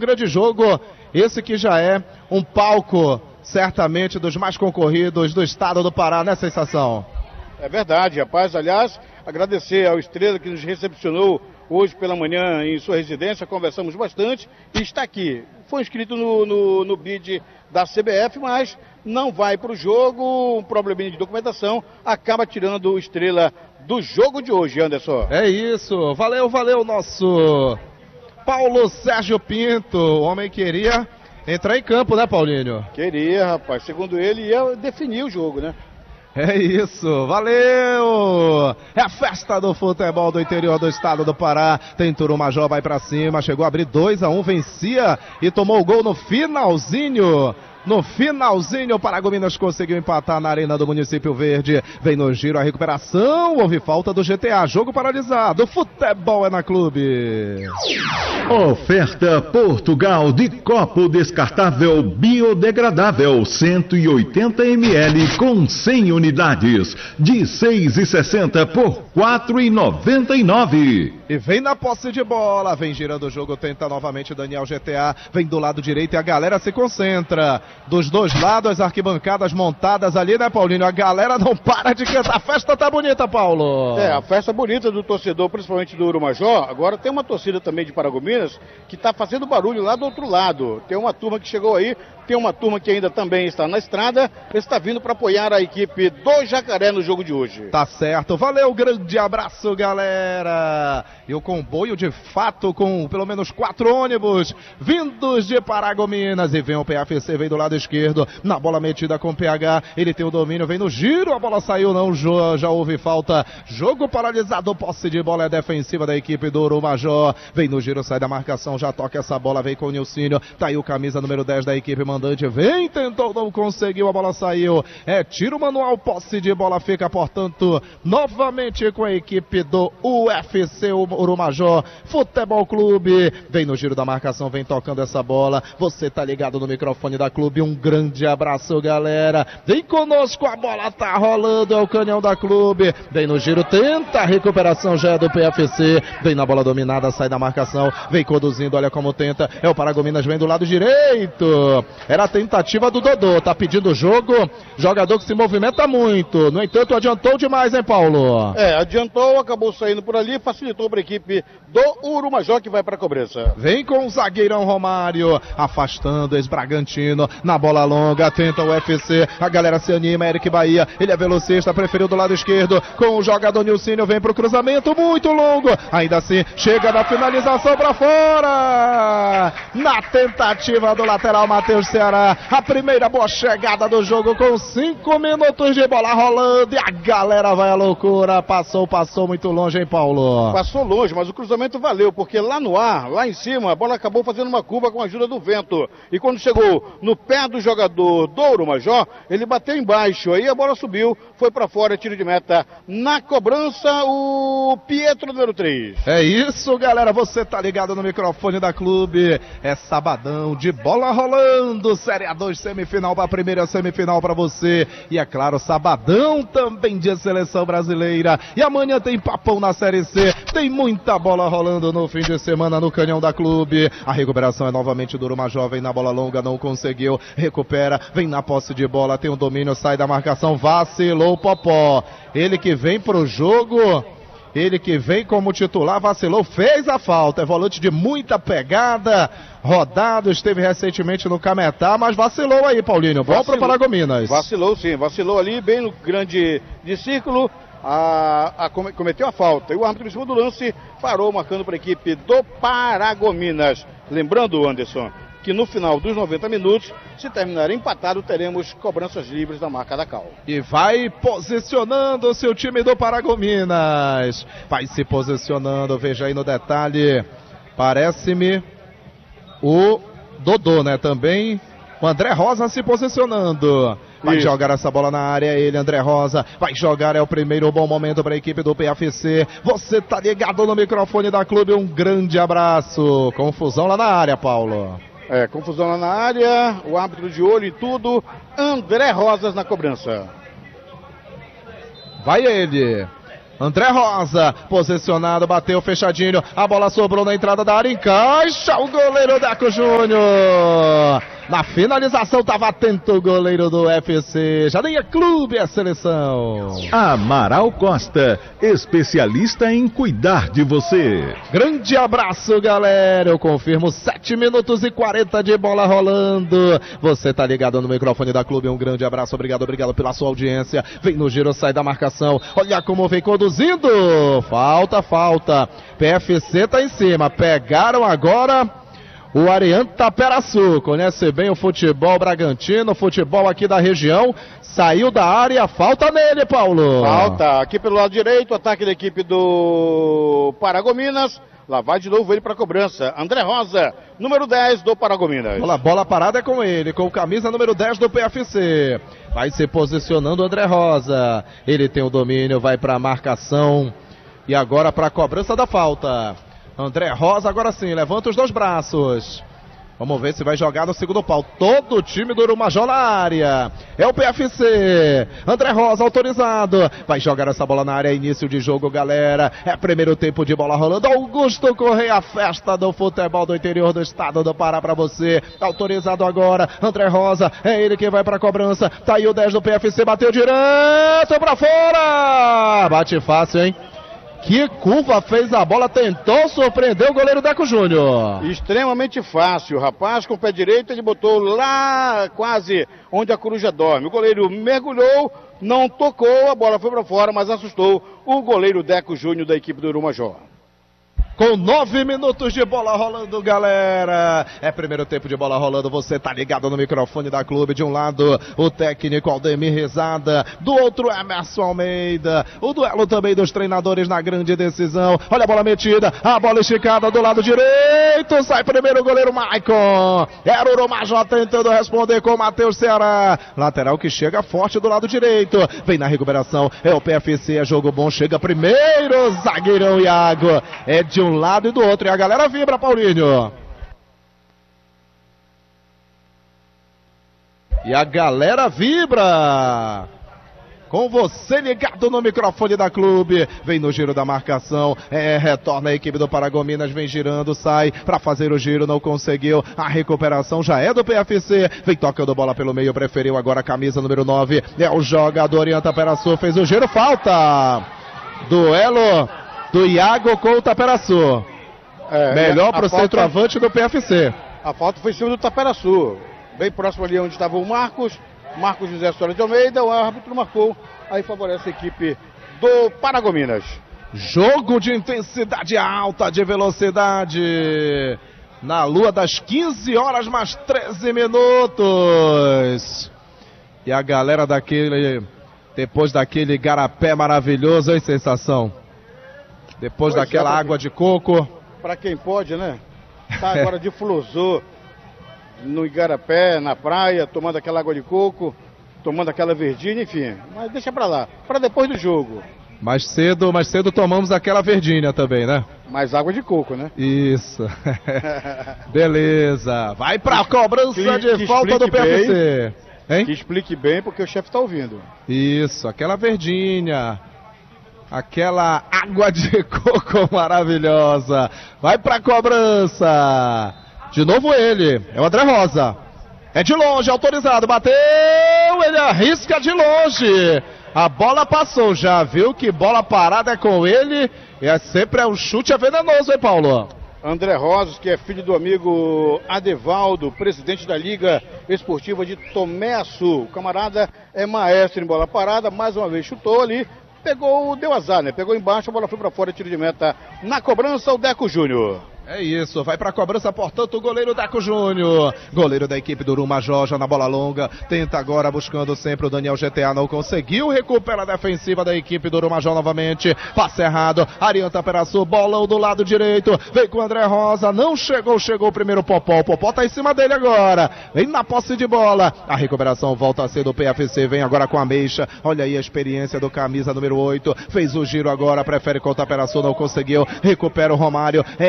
grande jogo, esse que já é um palco, certamente, dos mais concorridos do estado do Pará, né, Sensação? É verdade, rapaz. Aliás, agradecer ao Estrela que nos recepcionou hoje pela manhã em sua residência, conversamos bastante e está aqui. Foi inscrito no bid da CBF, mas não vai para o jogo, um probleminha de documentação, acaba tirando o Estrela do jogo de hoje, Anderson. É isso, valeu nosso Paulo Sérgio Pinto, o homem queria entrar em campo, né, Paulinho? Queria, rapaz, segundo ele ia definir o jogo, né? É isso, valeu! É a festa do futebol do interior do estado do Pará. Tem Turumajó, vai pra cima, chegou a abrir 2-1, vencia e tomou o gol no finalzinho. No finalzinho, o Paragominas conseguiu empatar na arena do Município Verde. Vem no giro a recuperação, houve falta do GTA. Jogo paralisado, futebol é na Clube. Oferta Portugal de copo descartável biodegradável 180 ml com 100 unidades de 6,60 por 4,99. E vem na posse de bola, vem girando o jogo, tenta novamente Daniel GTA, vem do lado direito e a galera se concentra. Dos dois lados, as arquibancadas montadas ali, né, Paulinho? A galera não para de cantar, a festa tá bonita, Paulo. É, a festa bonita do torcedor, principalmente do Urumajó. Agora tem uma torcida também de Paragominas que tá fazendo barulho lá do outro lado. Tem uma turma que chegou aí, tem uma turma que ainda também está na estrada, está vindo para apoiar a equipe do Jacaré no jogo de hoje. Tá certo, valeu, grande abraço, galera. E o comboio de fato com pelo menos 4 ônibus vindos de Paragominas. E vem o PFC, vem do lado esquerdo, na bola metida com o PH, ele tem o domínio, vem no giro, a bola saiu não, já houve falta. Jogo paralisado, posse de bola é defensiva da equipe do Urumajó. Vem no giro, sai da marcação, já toca essa bola, vem com o Nilcínio, tá aí o camisa número 10 da equipe mandante, vem, tentou, não conseguiu, a bola saiu. É tiro manual, posse de bola fica, portanto, novamente com a equipe do UFC Urumajó Futebol Clube. Vem no giro da marcação, vem tocando essa bola. Você tá ligado no microfone da Clube, um grande abraço, galera. Vem conosco, a bola tá rolando, é o canhão da Clube. Vem no giro, tenta a recuperação já é do PFC. Vem na bola dominada, sai da marcação, vem conduzindo, olha como tenta. É o Paragominas, vem do lado direito. Era a tentativa do Dodô, tá pedindo o jogo. Jogador que se movimenta muito. No entanto, adiantou demais, hein, Paulo? É, adiantou, acabou saindo por ali, facilitou para a equipe do Urumajó que vai para a cobrança. Vem com o zagueirão Romário, afastando o ex-Bragantino, na bola longa, tenta o UFC, a galera se anima, Eric Bahia, ele é velocista, preferiu do lado esquerdo, com o jogador Nilcínio, vem pro cruzamento, muito longo, ainda assim, chega na finalização para fora, na tentativa do lateral Matheus Ceará, a primeira boa chegada do jogo, com 5 minutos de bola rolando, e a galera vai à loucura, passou muito longe, hein, Paulo? Passou longe, mas o cruzamento valeu, porque lá no ar, lá em cima, a bola acabou fazendo uma curva com a ajuda do vento. E quando chegou no pé do jogador do Urumajó, ele bateu embaixo, aí a bola subiu, foi pra fora, tiro de meta. Na cobrança, o Pietro, número 3. É isso, galera, você tá ligado no microfone da Clube. É sabadão de bola rolando, Série A2 semifinal pra primeira semifinal pra você. E é claro, sabadão também de seleção brasileira. E amanhã tem papão na Série C, tem muita bola rolando no fim de semana no canhão da Clube. A recuperação é novamente do Urumajó, vem na bola longa, não conseguiu, recupera, vem na posse de bola, tem o domínio, sai da marcação, vacilou o Popó. Ele que vem pro jogo, ele que vem como titular, vacilou, fez a falta, é volante de muita pegada, rodado, esteve recentemente no Cametá, mas vacilou aí, Paulinho, bom pro Paragominas. Vacilou sim, vacilou ali, bem no grande de círculo, cometeu a falta, e o árbitro em cima do lance parou, marcando para a equipe do Paragominas. Lembrando, Anderson, que no final dos 90 minutos, se terminar empatado, teremos cobranças livres da marca da Cal. E vai posicionando o seu time do Paragominas. Vai se posicionando, veja aí no detalhe. Parece-me o Dodô, né? Também o André Rosa se posicionando. Vai jogar essa bola na área, ele, André Rosa, vai jogar, é o primeiro bom momento para a equipe do PFC. Você tá ligado no microfone da Clube, um grande abraço. Confusão lá na área, Paulo. É, confusão lá na área, o árbitro de olho e tudo, André Rosas na cobrança. Vai ele. André Rosa, posicionado, bateu fechadinho, a bola sobrou na entrada da área, encaixa o goleiro Deco Júnior. Na finalização estava atento o goleiro do UFC, Jardinha Clube, a seleção. Amaral Costa, especialista em cuidar de você. Grande abraço, galera. Eu confirmo 7 minutos e 40 de bola rolando. Você tá ligado no microfone da Clube. Um grande abraço, obrigado pela sua audiência. Vem no giro, sai da marcação. Olha como vem conduzindo. Falta. PFC tá em cima. Pegaram agora o Ariante Taperaçu. Conhece bem o futebol bragantino, futebol aqui da região. Saiu da área, falta nele, Paulo. Falta aqui pelo lado direito, ataque da equipe do Paragominas. Lá vai de novo ele para a cobrança. André Rosa, número 10 do Paragominas. Bola parada é com ele, com camisa número 10 do PFC. Vai se posicionando o André Rosa. Ele tem o domínio, vai para a marcação. E agora para a cobrança da falta. André Rosa agora sim, levanta os 2 braços. Vamos ver se vai jogar no segundo pau. Todo o time do Urumajó na área. É o PFC. André Rosa autorizado. Vai jogar essa bola na área. Início de jogo, galera. É primeiro tempo de bola rolando. Augusto Correia, a festa do futebol do interior do estado do Pará pra você. Autorizado agora. André Rosa. É ele que vai pra cobrança. Tá aí o 10 do PFC. Bateu direto pra fora. Bate fácil, hein? Que curva fez a bola, tentou surpreender o goleiro Deco Júnior. Extremamente fácil, rapaz, com o pé direito ele botou lá quase onde a coruja dorme. O goleiro mergulhou, não tocou, a bola foi para fora, mas assustou o goleiro Deco Júnior da equipe do Urumajó. Com 9 minutos de bola rolando, galera. É primeiro tempo de bola rolando. Você tá ligado no microfone da Clube. De um lado, o técnico Aldemir Rezada. Do outro, Emerson Almeida. O duelo também dos treinadores na grande decisão. Olha a bola metida. A bola esticada do lado direito. Sai primeiro o goleiro Maicon. Era o Urumajó tentando responder com o Matheus Ceará. Lateral que chega forte do lado direito. Vem na recuperação. É o PFC. É jogo bom. Chega primeiro. Zagueirão Iago. É de um lado e do outro, e a galera vibra, Paulinho. E a galera vibra. Com você ligado no microfone da Clube. Vem no giro da marcação. Retorna a equipe do Paragominas. Vem girando, sai para fazer o giro. Não conseguiu. A recuperação já é do PFC. Vem tocando bola pelo meio. Preferiu agora a camisa número 9. É o jogador Orienta Peraçu. Fez o giro. Falta. Duelo do Iago com o Taperaçu. Melhor para o centroavante do PFC. A falta foi em cima do Taperaçu. Bem próximo ali onde estava o Marcos José Soares de Almeida. O árbitro marcou. Aí favorece a equipe do Paragominas. Jogo de intensidade alta, de velocidade. Na lua das 15 horas mais 13 minutos. E a galera depois daquele garapé maravilhoso, hein, sensação? Depois daquela água de coco. Para quem pode, né? Tá agora de Fulosô, no Igarapé, na praia, tomando aquela água de coco, tomando aquela verdinha, enfim. Mas deixa pra lá, para depois do jogo. Mais cedo tomamos aquela verdinha também, né? Mais água de coco, né? Isso. Beleza. Vai pra cobrança de falta do PFC. Hein? Que explique bem, porque o chefe tá ouvindo. Isso, aquela verdinha. Aquela água de coco maravilhosa. Vai pra cobrança. De novo ele. É o André Rosa. É de longe, autorizado. Bateu. Ele arrisca de longe. A bola passou. Já viu que bola parada é com ele. E sempre é um chute venenoso, hein, Paulo? André Rosa, que é filho do amigo Adevaldo, presidente da Liga Esportiva de Tomé Açu. O camarada é maestro em bola parada. Mais uma vez chutou ali. Deu azar, né? Pegou embaixo, a bola foi pra fora, tiro de meta. Na cobrança, o Deco Júnior. É isso, vai pra cobrança, portanto, o goleiro Deco Júnior. Goleiro da equipe do Urumajó, já na bola longa. Tenta agora, buscando sempre o Daniel GTA, não conseguiu. Recupera a defensiva da equipe do Urumajó novamente. Passe errado, Arianta Peraçu, bolão do lado direito. Vem com o André Rosa, não chegou o primeiro Popó. O Popó tá em cima dele agora. Vem na posse de bola. A recuperação volta a ser do PFC, vem agora com a Meixa. Olha aí a experiência do camisa número 8. Fez o giro agora, prefere com o Taperaçu, não conseguiu. Recupera o Romário. É a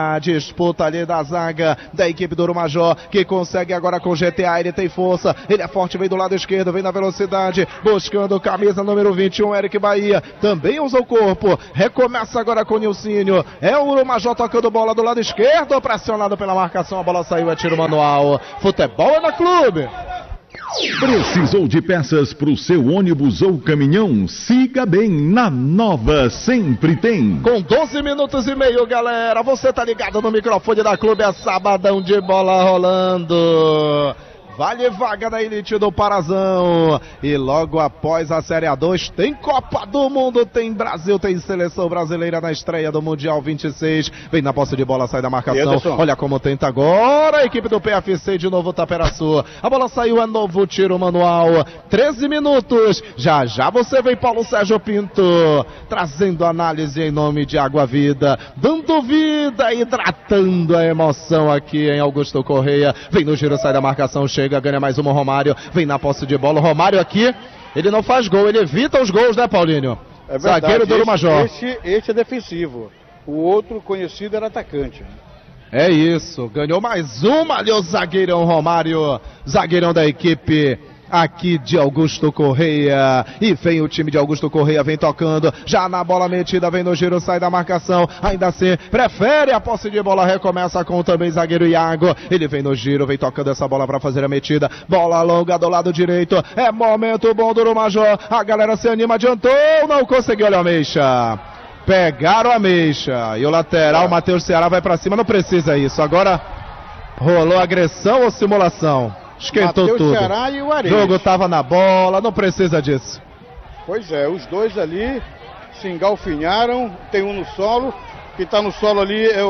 a disputa ali da zaga da equipe do Urumajó, que consegue agora com o GTA, ele tem força, ele é forte, vem do lado esquerdo, vem na velocidade, buscando camisa número 21, Eric Bahia, também usa o corpo, recomeça agora com o Nilcinho, é o Urumajó tocando bola do lado esquerdo, pressionado pela marcação, a bola saiu, é tiro manual, futebol é da Clube. Precisou de peças para o seu ônibus ou caminhão? Siga bem, na Nova sempre tem. Com 12 minutos e meio, galera, você tá ligado no microfone da Clube, é sabadão de bola rolando. Vale vaga na elite do Parazão. E logo após a Série A2 tem Copa do Mundo, tem Brasil, tem seleção brasileira na estreia do Mundial 26. Vem na posse de bola, sai da marcação. Olha como tenta agora a equipe do PFC, de novo Taperaçu. A bola saiu, é novo tiro manual. 13 minutos. Já já você vem, Paulo Sérgio Pinto, trazendo análise em nome de Água Vida, dando vida, hidratando a emoção aqui em Augusto Correia. Vem no giro, sai da marcação, chega, ganha mais uma, Romário, vem na posse de bola, o Romário aqui, ele não faz gol, ele evita os gols, né, Paulinho? É verdade, zagueiro do Urumajó. Este é defensivo, o outro conhecido era atacante. É isso, ganhou mais uma ali o zagueirão Romário, zagueirão da equipe aqui de Augusto Correia, e vem o time de Augusto Correia, vem tocando, já na bola metida, vem no giro, sai da marcação, ainda assim, prefere a posse de bola, recomeça com também zagueiro Iago, ele vem no giro, vem tocando essa bola para fazer a metida, bola longa do lado direito, é momento bom do Urumajó, a galera se anima, adiantou, não conseguiu, olha o Ameixa, pegaram a Ameixa, e o lateral, Matheus Ceará vai para cima, não precisa isso, agora rolou agressão ou simulação? Esquentou Matheus tudo. Ceará e o Ares. O jogo tava na bola, não precisa disso. Pois é, os dois ali se engalfinharam, tem um no solo, que tá no solo ali é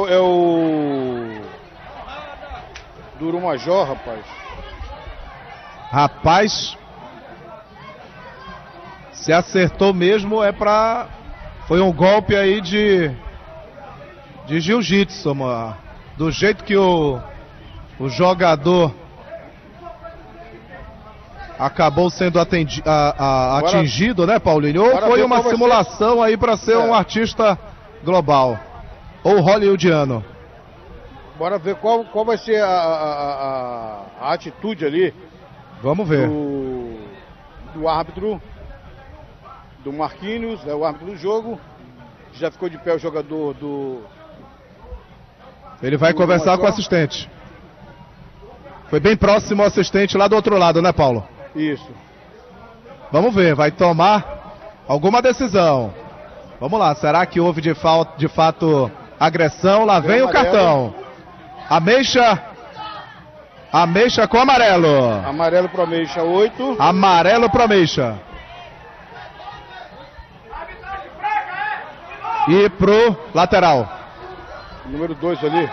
o do Urumajó, rapaz. Rapaz, se acertou mesmo foi um golpe aí de jiu-jitsu, mano. Do jeito que o jogador acabou sendo atingido, né, Paulinho? Ou foi uma simulação aí para ser um artista global, ou hollywoodiano. Bora ver qual vai ser a atitude ali. Vamos ver. Do árbitro, do Marquinhos, é o árbitro do jogo. Já ficou de pé o jogador do... Ele vai conversar com o assistente. Foi bem próximo o assistente lá do outro lado, né, Paulo? Isso. Vamos ver, vai tomar alguma decisão. Vamos lá, será que houve de fato agressão? Lá vem o cartão. Ameixa com amarelo. Amarelo pro Ameixa, 8. Amarelo pro Ameixa. E pro lateral. Número 2 ali.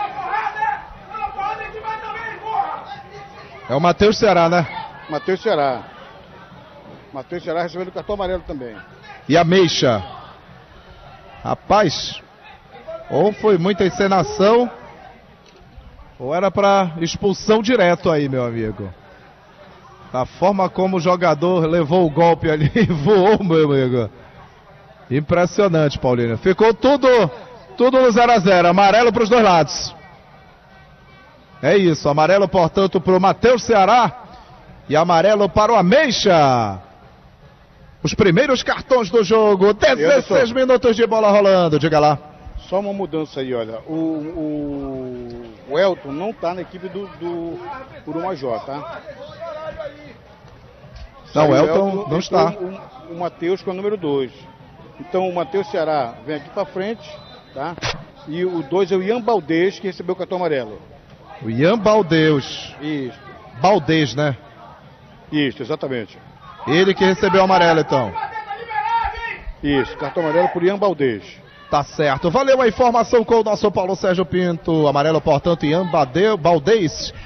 É o Matheus Ceará, né? Matheus Ceará. Matheus Ceará recebendo o cartão amarelo também. E Ameixa. Rapaz, ou foi muita encenação, ou era para expulsão direto aí, meu amigo. Da forma como o jogador levou o golpe ali e voou, meu amigo. Impressionante, Paulinho. Ficou tudo no 0-0. Amarelo para os dois lados. É isso, amarelo, portanto, para o Matheus Ceará e amarelo para o Ameixa. Os primeiros cartões do jogo, 16 minutos de bola rolando, diga lá. Só uma mudança aí, olha, o Elton não está na equipe do Urumajó, tá? Não, o Elton não está. O Matheus com o número 2. Então o Matheus Ceará vem aqui para frente, tá? E o 2 é o Ian Baldez, que recebeu o cartão amarelo. O Ian Baldez. Isso. Baldez, né? Isso, exatamente. Ele que recebeu o amarelo, então. Isso, cartão amarelo por Ian Baldez. Tá certo. Valeu a informação com o nosso Paulo Sérgio Pinto. Amarelo, portanto, Ian Baldez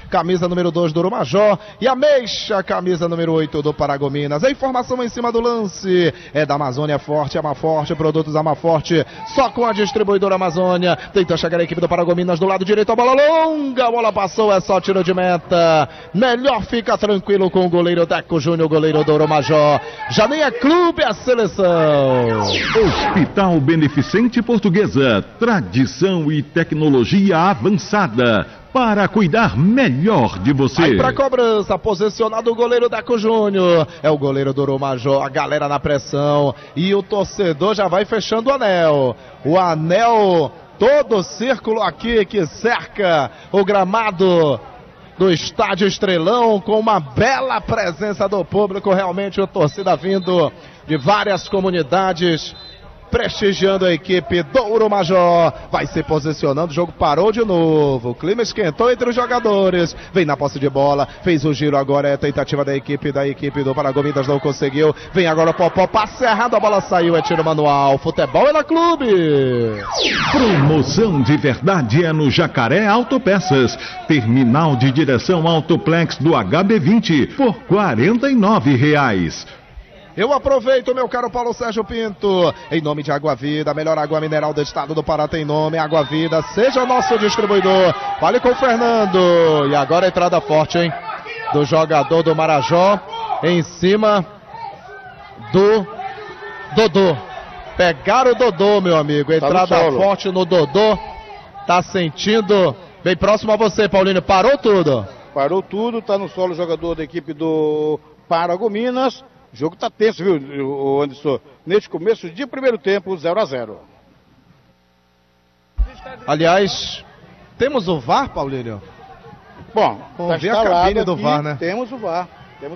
camisa número 2 do Urumajó, e Ameixa, camisa número 8 do Paragominas. A informação em cima do lance é da Amazônia Forte, Amaforte, produtos Amaforte, só com a distribuidora Amazônia. Tenta chegar a equipe do Paragominas do lado direito, a bola longa, a bola passou, é só tiro de meta. Melhor fica tranquilo com o goleiro Deco Júnior, goleiro do Urumajó. Já nem é clube, a seleção. Hospital Beneficente Portuguesa, tradição e tecnologia avançada para cuidar melhor de você. Aí pra cobrança, posicionado o goleiro Deco Júnior, é o goleiro do Urumajó, a galera na pressão, e o torcedor já vai fechando o anel, todo o círculo aqui que cerca o gramado do Estádio Estrelão, com uma bela presença do público, realmente a torcida vindo de várias comunidades, prestigiando a equipe do Urumajó. Vai se posicionando, o jogo parou de novo, o clima esquentou entre os jogadores, vem na posse de bola, fez o giro agora, é a tentativa da equipe do Paragominas, não conseguiu, vem agora o Popó, passe errado, a bola saiu, é tiro manual, futebol é na clube. Promoção de verdade é no Jacaré Autopeças, terminal de direção Autoplex do HB20 por R$49. Eu aproveito, meu caro Paulo Sérgio Pinto, em nome de Água Vida, a melhor água mineral do estado do Pará tem nome, Água Vida, seja nosso distribuidor. Fale com o Fernando. E agora a entrada forte, hein, do jogador do Marajó, em cima do Dodô. Pegaram o Dodô, meu amigo, entrada forte no Dodô, tá sentindo, bem próximo a você, Paulinho, parou tudo. Parou tudo, tá no solo o jogador da equipe do Paragominas. O jogo tá tenso, viu, Anderson? Neste começo de primeiro tempo, 0-0. Aliás, temos o VAR, Paulinho? Bom, vamos ver a cabine do VAR, né? Temos o VAR.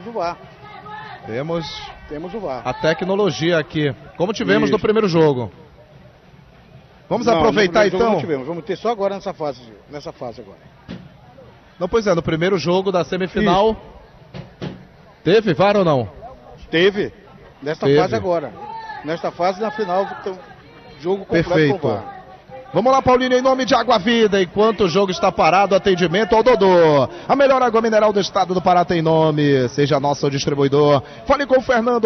Temos o VAR. A tecnologia aqui, como tivemos no primeiro jogo. Vamos aproveitar então. Não tivemos, vamos ter só agora nessa fase agora. Não, pois é, no primeiro jogo da semifinal. Isso. Teve VAR ou não? Teve, nesta fase agora. Nesta fase, na final, jogo completo. Perfeito. Com VAR. Vamos lá, Paulinho, em nome de Água Vida. Enquanto o jogo está parado, atendimento ao Dodô. A melhor água mineral do estado do Pará tem nome. Seja nosso distribuidor. Fale com o Fernando,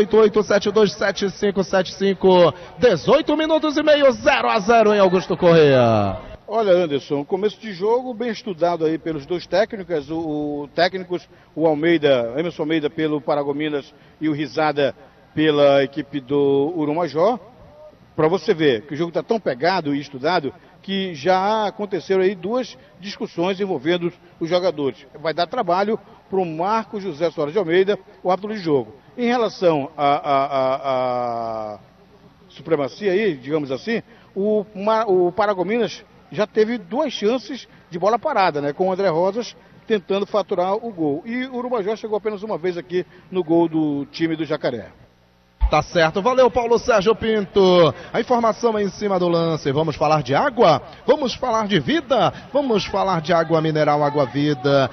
988-727575. 18 minutos e meio, 0-0 em Augusto Corrêa. Olha, Anderson, começo de jogo bem estudado aí pelos dois técnicos, o Almeida, Emerson Almeida pelo Paragominas e o Risada pela equipe do Urumajó. Para você ver que o jogo está tão pegado e estudado que já aconteceram aí duas discussões envolvendo os jogadores. Vai dar trabalho para o Marco José Soares de Almeida, o árbitro de jogo. Em relação à supremacia aí, digamos assim, o Paragominas já teve duas chances de bola parada, né? Com o André Rosas tentando faturar o gol. E o Urumajó chegou apenas uma vez aqui no gol do time do Jacaré. Tá certo, valeu Paulo Sérgio Pinto. A informação é em cima do lance. Vamos falar de água? Vamos falar de vida? Vamos falar de água mineral, Água Vida.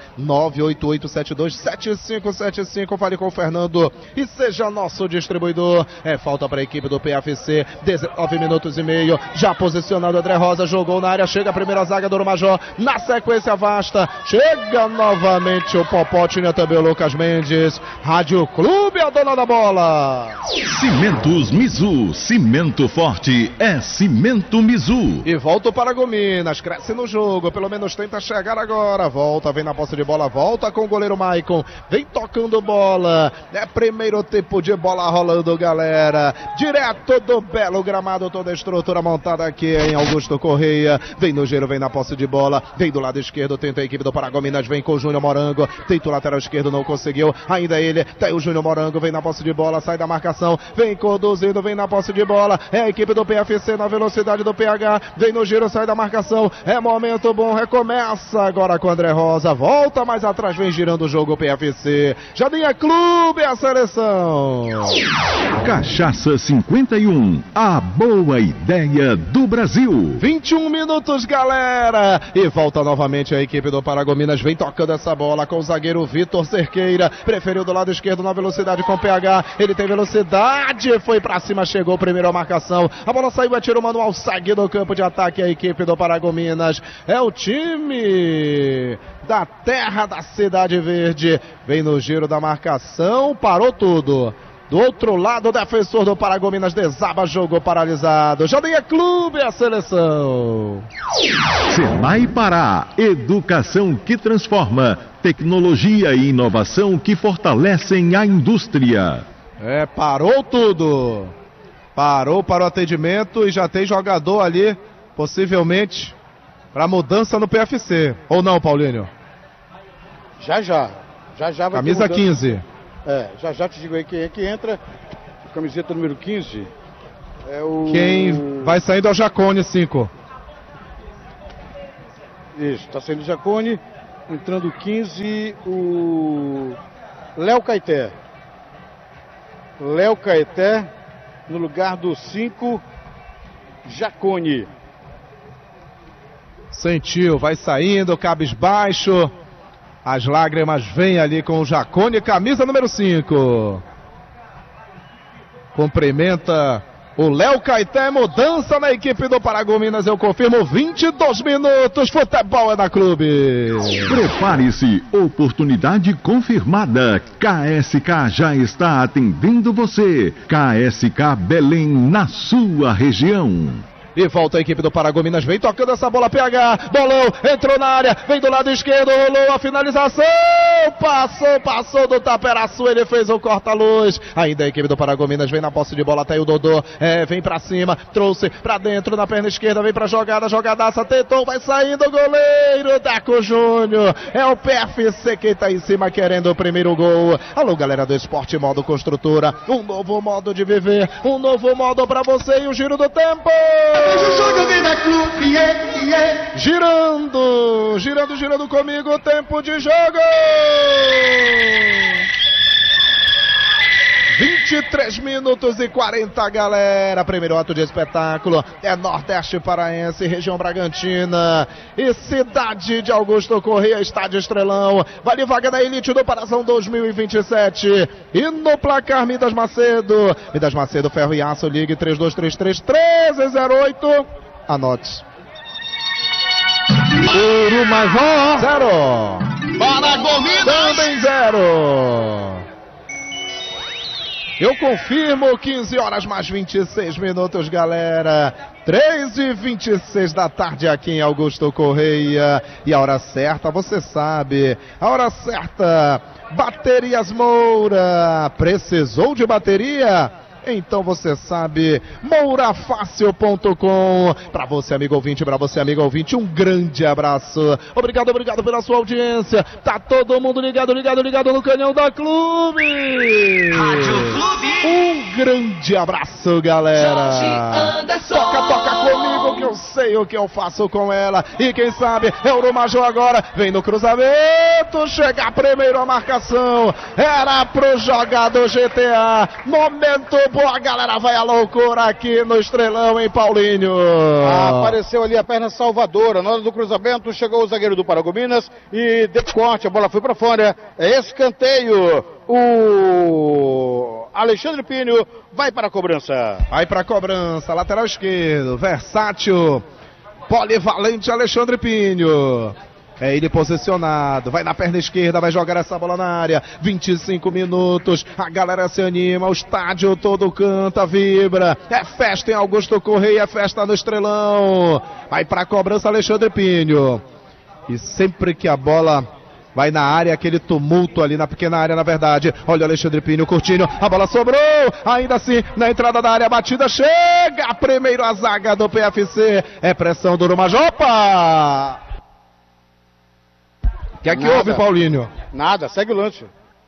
988727575. Fale com o Fernando e seja nosso distribuidor. É falta para a equipe do PAFC. 19 minutos e meio. Já posicionado André Rosa, jogou na área. Chega a primeira zaga do Urumajó. Na sequência vasta. Chega novamente o Popó, tinha também o Lucas Mendes. Rádio Clube, a dona da bola. Cimentos Mizu, cimento forte é Cimento Mizu. E volta o Paragominas, cresce no jogo, pelo menos tenta chegar agora, volta, vem na posse de bola, volta com o goleiro Maicon, vem tocando bola, é primeiro tempo de bola rolando, galera, direto do belo gramado, toda a estrutura montada aqui em Augusto Corrêa, vem no giro, vem na posse de bola, vem do lado esquerdo, tenta a equipe do Paragominas, vem com o Júnior Morango, tenta o lateral esquerdo, não conseguiu, ainda ele, tem o Júnior Morango, vem na posse de bola, sai da marcação, vem conduzindo, vem na posse de bola, é a equipe do PFC na velocidade do PH, vem no giro, sai da marcação, é momento bom, recomeça agora com o André Rosa, volta mais atrás, vem girando o jogo o PFC, Jardim é Clube, a seleção. Cachaça 51, a boa ideia do Brasil. 21 minutos, galera, e volta novamente a equipe do Paragominas, vem tocando essa bola com o zagueiro Vitor Cerqueira, preferiu do lado esquerdo na velocidade com o PH, ele tem velocidade, velocidade, foi pra cima, chegou primeiro a marcação, a bola saiu, atirou manual, segue no campo de ataque a equipe do Paragominas, é o time da terra da Cidade Verde, vem no giro da marcação, parou tudo. Do outro lado, o defensor do Paragominas desaba, jogou paralisado. Jardim Clube, a seleção. Senai Pará, educação que transforma, tecnologia e inovação que fortalecem a indústria. Parou tudo. Parou para o atendimento e já tem jogador ali, possivelmente, para mudança no PFC. Ou não, Paulinho? Já vai Camisa 15. Já te digo aí quem é que entra. Camiseta número 15. Quem vai saindo é o Jacone, 5. Isso, tá saindo o Jacone. Entrando 15, o Léo Caeté. Léo Caeté no lugar do 5, Jacone. Sentiu, vai saindo, cabisbaixo. As lágrimas vêm ali com o Jacone, camisa número 5. Cumprimenta o Léo Caeté, mudança na equipe do Paragominas, eu confirmo, 22 minutos, futebol é da Clube. Prepare-se, oportunidade confirmada. KSK já está atendendo você. KSK Belém, na sua região. E volta a equipe do Paragominas, vem tocando essa bola, PH, bolão, entrou na área, vem do lado esquerdo, rolou a finalização, passou do Taperaçu, ele fez o corta-luz, ainda a equipe do Paragominas vem na posse de bola, tá aí o Dodô, vem pra cima, trouxe pra dentro, na perna esquerda, vem pra jogadaça, tentou, vai saindo o goleiro, Deco Júnior, é o PFC quem tá em cima querendo o primeiro gol. Alô, galera do Esporte Modo Construtora, um novo modo de viver, um novo modo pra você e o giro do tempo. Girando comigo, tempo de jogo. 23 minutos e 40, galera. Primeiro ato de espetáculo é Nordeste Paraense, região Bragantina e cidade de Augusto Corrêa, estádio Estrelão. Vale vaga na elite do Paração 2027. E no placar, Midas Macedo, Ferro e Aço, ligue 3233-1308. Anote. Urumajó 0. Paragominas Também 0. Eu confirmo, 15 horas mais 26 minutos, galera. 3h26 da tarde aqui em Augusto Corrêa. E a hora certa, você sabe. A hora certa, Baterias Moura. Precisou de bateria? Então você sabe, mourafácil.com. Para você, amigo ouvinte, um grande abraço. Obrigado pela sua audiência. Tá todo mundo ligado no canhão da Clube. Rádio Clube. Um grande abraço, galera. Toca comigo que eu sei o que eu faço com ela. E quem sabe é o Urumajó agora. Vem no cruzamento, chega primeiro a marcação. Era pro jogador GTA. Momento boa, galera, vai a loucura aqui no Estrelão, hein, Paulinho? Apareceu ali a perna salvadora, na hora do cruzamento, chegou o zagueiro do Paragominas e deu corte, a bola foi para fora, é escanteio, o Alexandre Pinho vai para a cobrança. Lateral esquerdo, versátil, polivalente Alexandre Pinho. É ele posicionado, vai na perna esquerda, vai jogar essa bola na área, 25 minutos, a galera se anima, o estádio todo canta, vibra, é festa em Augusto Corrêa, é festa no Estrelão, vai pra cobrança Alexandre Pinho, e sempre que a bola vai na área, aquele tumulto ali na pequena área, na verdade, olha o Alexandre Pinho curtindo, a bola sobrou, ainda assim, na entrada da área, a batida chega, primeiro a zaga do PFC, é pressão do Urumajó, opa! O que é que houve, Paulinho? Nada, segue o lance.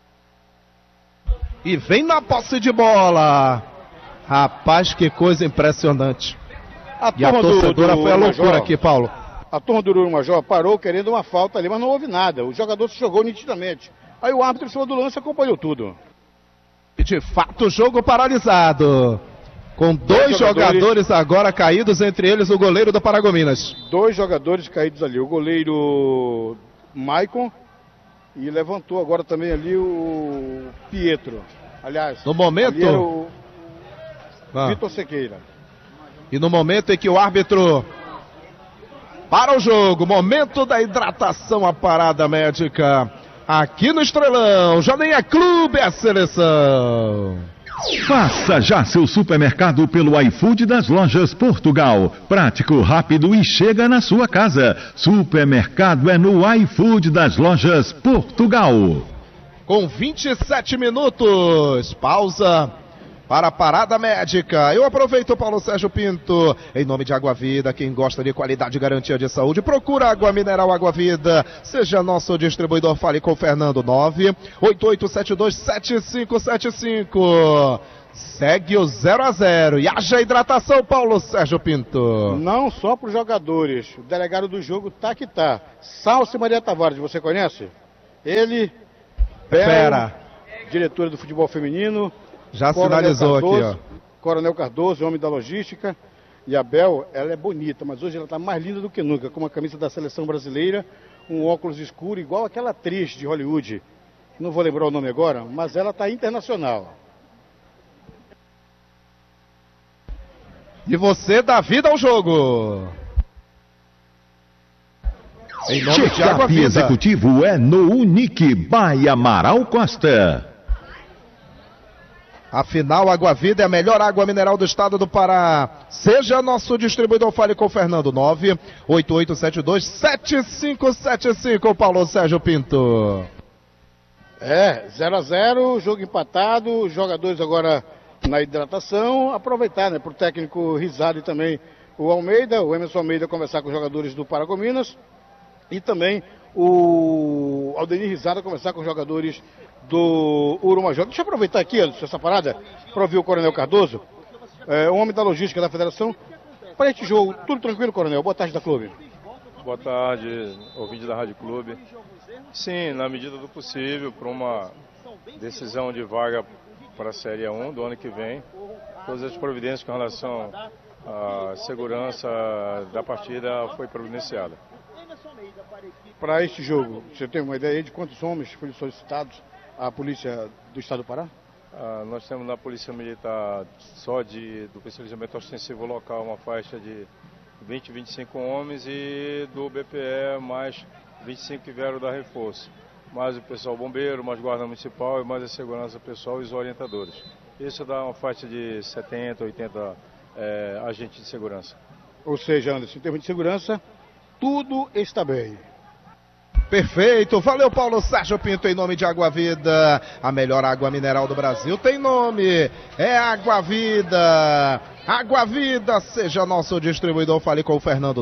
E vem na posse de bola. Rapaz, que coisa impressionante. E a torcedora foi a loucura aqui, Paulo. A turma do Urumajó parou querendo uma falta ali, mas não houve nada. O jogador se jogou nitidamente. Aí o árbitro em cima do lance acompanhou tudo. E de fato, jogo paralisado. Com dois jogadores agora caídos, entre eles o goleiro do Paragominas. 2 jogadores caídos ali. O goleiro Maicon e levantou agora também ali o Pietro. Aliás, no momento Vitor Sequeira. E no momento em que o árbitro para o jogo, momento da hidratação, a parada médica aqui no Estrelão, já nem é clube, é seleção. Faça já seu supermercado pelo iFood das Lojas Portugal. Prático, rápido e chega na sua casa. Supermercado é no iFood das Lojas Portugal. Com 27 minutos, pausa para a parada médica. Eu aproveito, Paulo Sérgio Pinto, em nome de Água Vida. Quem gosta de qualidade e garantia de saúde, procura água mineral Água Vida. Seja nosso distribuidor, fale com o Fernando. 988727575. Segue o 0-0 e haja hidratação, Paulo Sérgio Pinto. Não só para os jogadores, o delegado do jogo tá que tá. Salce Maria Tavares, você conhece? Ele, Pera, diretora do futebol feminino. já Coronel sinalizou Cardoso, aqui, ó. Coronel Cardoso, homem da logística. E a Bel, ela é bonita, mas hoje ela está mais linda do que nunca, com uma camisa da seleção brasileira, um óculos escuro, igual aquela atriz de Hollywood. Não vou lembrar o nome agora, mas ela está internacional. E você dá vida ao jogo. Em nome de Água Check-up Vida. executivo é no Unique by Amaral Costa. Afinal, Água Vida é a melhor água mineral do estado do Pará. Seja nosso distribuidor, fale com o Fernando. 988727575, Paulo Sérgio Pinto. 0-0, jogo empatado, os jogadores agora na hidratação. Aproveitar, né, para o técnico Risado e também o Almeida, o Emerson Almeida, conversar com os jogadores do Paragominas. E também o Aldenir Risada conversar com os jogadores do Urumajó. Deixa eu aproveitar aqui, essa parada, para ouvir o Coronel Cardoso, o homem da logística da federação. Para este jogo, tudo tranquilo, Coronel? Boa tarde da clube. Boa tarde, ouvinte da Rádio Clube. Sim, na medida do possível, para uma decisão de vaga para a Série A1 do ano que vem, todas as providências com relação à segurança da partida foi providenciada. Para este jogo, você tem uma ideia de quantos homens foram solicitados à polícia do estado do Pará? Nós temos na Polícia Militar, só do procedimento ostensivo local, uma faixa de 20, 25 homens e do BPE mais 25 que vieram dar reforço. Mais o pessoal bombeiro, mais guarda municipal e mais a segurança pessoal e os orientadores. Isso dá uma faixa de 70, 80 agentes de segurança. Ou seja, Anderson, em termos de segurança, tudo está bem. Perfeito, valeu Paulo Sérgio Pinto, em nome de Água Vida, a melhor água mineral do Brasil tem nome, é Água Vida. Água Vida, seja nosso distribuidor, fale com o Fernando.